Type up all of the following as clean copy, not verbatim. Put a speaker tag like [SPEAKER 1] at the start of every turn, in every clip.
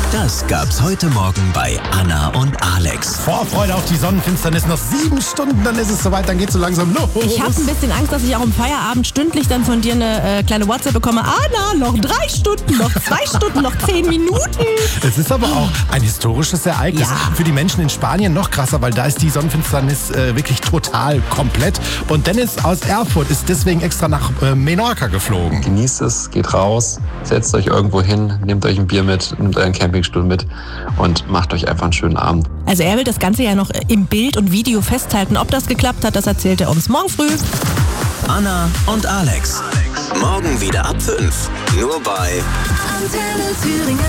[SPEAKER 1] Das gab's heute Morgen bei Anna und Alex.
[SPEAKER 2] Vorfreude auf die Sonnenfinsternis. Noch 7 Stunden, dann ist es soweit, dann geht's so langsam los.
[SPEAKER 3] Ich habe ein bisschen Angst, dass ich auch im Feierabend stündlich dann von dir eine kleine WhatsApp bekomme. Anna, noch 3 Stunden, noch 2 Stunden, noch 10 Minuten.
[SPEAKER 2] Es ist aber auch ein historisches Ereignis.
[SPEAKER 3] Ja.
[SPEAKER 2] Für die Menschen in Spanien noch krasser, weil da ist die Sonnenfinsternis wirklich total komplett. Und Dennis aus Erfurt ist deswegen extra nach Menorca geflogen.
[SPEAKER 4] Genießt es, geht raus, setzt euch irgendwo hin, nehmt euch ein Bier mit, nehmt euren Campingstuhl mit und macht euch einfach einen schönen Abend.
[SPEAKER 3] Also er will das Ganze ja noch im Bild und Video festhalten. Ob das geklappt hat, das erzählt er uns morgen früh.
[SPEAKER 1] Anna und Alex. Morgen wieder ab 5. Nur bei
[SPEAKER 5] Antenne Thüringen.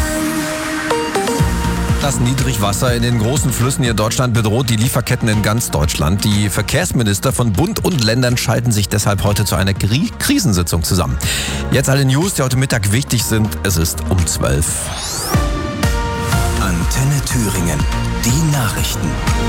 [SPEAKER 6] Das Niedrigwasser in den großen Flüssen hier in Deutschland bedroht die Lieferketten in ganz Deutschland. Die Verkehrsminister von Bund und Ländern schalten sich deshalb heute zu einer Krisensitzung zusammen. Jetzt alle News, die heute Mittag wichtig sind. Es ist um 12.
[SPEAKER 1] Antenne Thüringen. Die Nachrichten.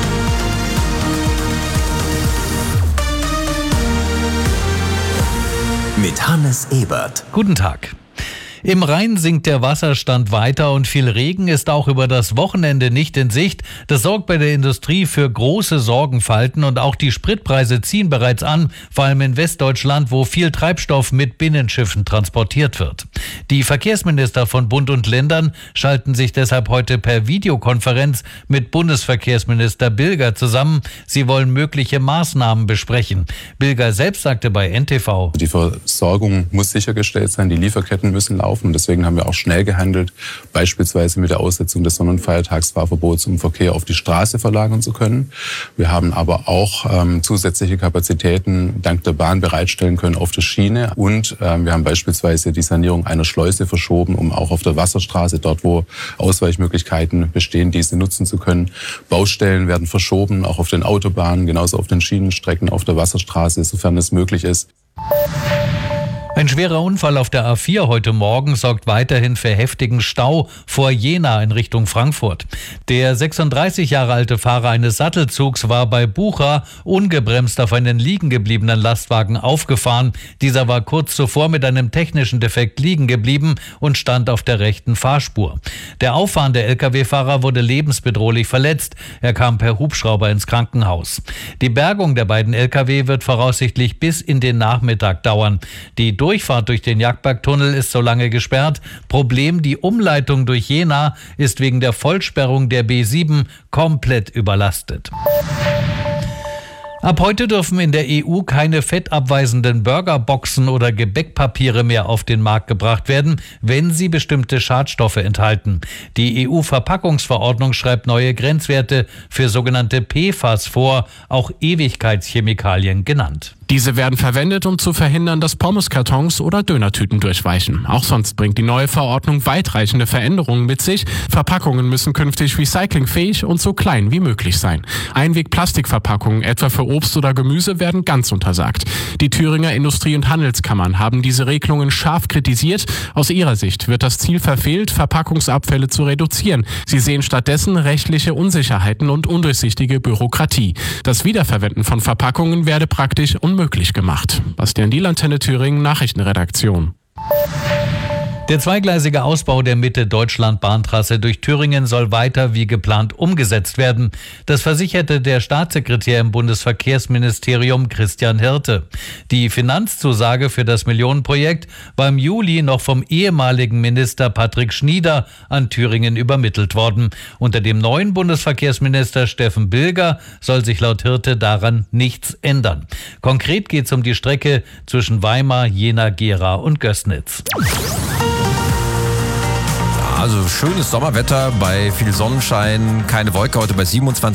[SPEAKER 1] Mit Hannes Ebert.
[SPEAKER 7] Guten Tag. Im Rhein sinkt der Wasserstand weiter und viel Regen ist auch über das Wochenende nicht in Sicht. Das sorgt bei der Industrie für große Sorgenfalten und auch die Spritpreise ziehen bereits an, vor allem in Westdeutschland, wo viel Treibstoff mit Binnenschiffen transportiert wird. Die Verkehrsminister von Bund und Ländern schalten sich deshalb heute per Videokonferenz mit Bundesverkehrsminister Bilger zusammen. Sie wollen mögliche Maßnahmen besprechen. Bilger selbst sagte bei NTV:
[SPEAKER 8] Die Versorgung muss sichergestellt sein, die Lieferketten müssen laufen. Deswegen haben wir auch schnell gehandelt, beispielsweise mit der Aussetzung des Sonn- und Feiertagsfahrverbots, um Verkehr auf die Straße verlagern zu können. Wir haben aber auch zusätzliche Kapazitäten dank der Bahn bereitstellen können auf der Schiene. Und wir haben beispielsweise die Sanierung einer Schleuse verschoben, um auch auf der Wasserstraße, dort wo Ausweichmöglichkeiten bestehen, diese nutzen zu können. Baustellen werden verschoben, auch auf den Autobahnen, genauso auf den Schienenstrecken, auf der Wasserstraße, sofern es möglich ist.
[SPEAKER 7] Ein schwerer Unfall auf der A4 heute Morgen sorgt weiterhin für heftigen Stau vor Jena in Richtung Frankfurt. Der 36 Jahre alte Fahrer eines Sattelzugs war bei Bucha ungebremst auf einen liegen gebliebenen Lastwagen aufgefahren. Dieser war kurz zuvor mit einem technischen Defekt liegen geblieben und stand auf der rechten Fahrspur. Der auffahrende Lkw-Fahrer wurde lebensbedrohlich verletzt. Er kam per Hubschrauber ins Krankenhaus. Die Bergung der beiden Lkw wird voraussichtlich bis in den Nachmittag dauern. Die Durchfahrt durch den Jagdbergtunnel ist so lange gesperrt. Problem: die Umleitung durch Jena ist wegen der Vollsperrung der B7 komplett überlastet. Ab heute dürfen in der EU keine fettabweisenden Burgerboxen oder Gebäckpapiere mehr auf den Markt gebracht werden, wenn sie bestimmte Schadstoffe enthalten. Die EU-Verpackungsverordnung schreibt neue Grenzwerte für sogenannte PFAS vor, auch Ewigkeitschemikalien genannt.
[SPEAKER 9] Diese werden verwendet, um zu verhindern, dass Pommeskartons oder Dönertüten durchweichen. Auch sonst bringt die neue Verordnung weitreichende Veränderungen mit sich. Verpackungen müssen künftig recyclingfähig und so klein wie möglich sein. Einweg-Plastikverpackungen, etwa für Obst oder Gemüse, werden ganz untersagt. Die Thüringer Industrie- und Handelskammern haben diese Regelungen scharf kritisiert. Aus ihrer Sicht wird das Ziel verfehlt, Verpackungsabfälle zu reduzieren. Sie sehen stattdessen rechtliche Unsicherheiten und undurchsichtige Bürokratie. Das Wiederverwenden von Verpackungen werde praktisch unmöglich gemacht. Bastian Diel, Antenne Thüringen, Nachrichtenredaktion.
[SPEAKER 7] Der zweigleisige Ausbau der Mitte-Deutschland-Bahntrasse durch Thüringen soll weiter wie geplant umgesetzt werden. Das versicherte der Staatssekretär im Bundesverkehrsministerium Christian Hirte. Die Finanzzusage für das Millionenprojekt war im Juli noch vom ehemaligen Minister Patrick Schnieder an Thüringen übermittelt worden. Unter dem neuen Bundesverkehrsminister Steffen Bilger soll sich laut Hirte daran nichts ändern. Konkret geht es um die Strecke zwischen Weimar, Jena, Gera und Gößnitz.
[SPEAKER 6] Also schönes Sommerwetter bei viel Sonnenschein, keine Wolke, heute bei 27